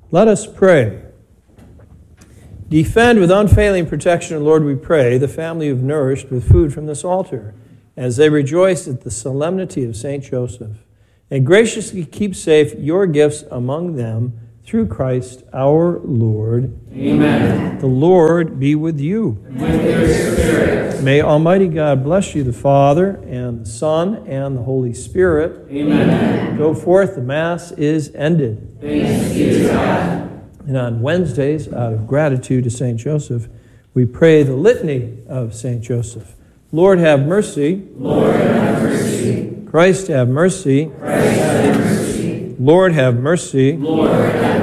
Let us pray. Defend with unfailing protection, Lord, we pray, the family you've nourished with food from this altar, as they rejoice at the solemnity of St. Joseph, and graciously keep safe your gifts among them, through Christ our Lord. Amen. The Lord be with you. And with your spirit. May Almighty God bless you, the Father, and the Son, and the Holy Spirit. Amen. Go forth, the Mass is ended. Thanks be to God. And on Wednesdays, out of gratitude to St. Joseph, we pray the litany of St. Joseph. Lord, have mercy. Lord, have mercy. Christ, have mercy. Christ, have mercy. Lord, have mercy. Lord, have